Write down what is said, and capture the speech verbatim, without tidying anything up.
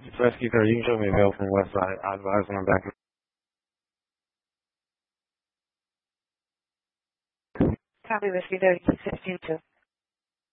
Rescue thirty, you can show me a veil from West Side. I advise when I'm back. Copy, Rescue thirty, sixteen two.